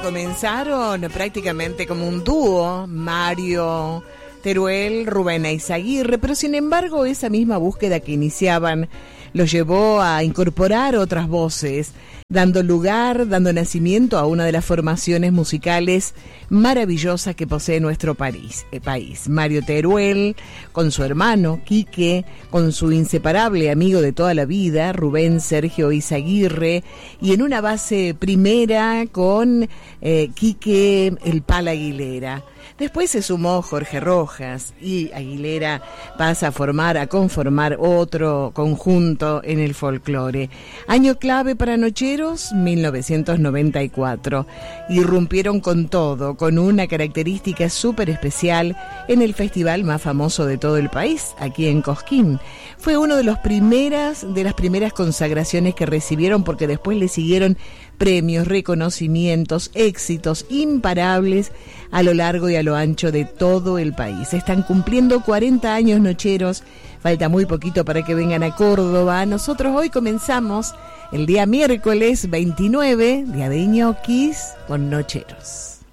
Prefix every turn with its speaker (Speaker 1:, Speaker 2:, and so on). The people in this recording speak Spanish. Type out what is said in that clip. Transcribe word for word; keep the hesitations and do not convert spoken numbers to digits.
Speaker 1: comenzaron prácticamente como un dúo, Mario Teruel, Rubén Eizaguirre, pero sin embargo esa misma búsqueda que iniciaban los llevó a incorporar otras voces, dando lugar, dando nacimiento a una de las formaciones musicales maravillosas que posee nuestro país. Eh, país. Mario Teruel, con su hermano Quique, con su inseparable amigo de toda la vida, Rubén Sergio Eizaguirre, y en una base primera con eh, Quique el Pala Aguilera. Después se sumó Jorge Rojas y Aguilera pasa a formar, a conformar otro conjunto en el folclore. Año clave para Nocheros, mil novecientos noventa y cuatro. Irrumpieron con todo, con una característica súper especial en el festival más famoso de todo el país, aquí en Cosquín. Fue uno de los primeras, de las primeras consagraciones que recibieron, porque después le siguieron premios, reconocimientos, éxitos imparables a lo largo y a lo ancho de todo el país. Están cumpliendo cuarenta años Nocheros, falta muy poquito para que vengan a Córdoba. Nosotros hoy comenzamos el día miércoles veintinueve, día de ñoquis, con Nocheros.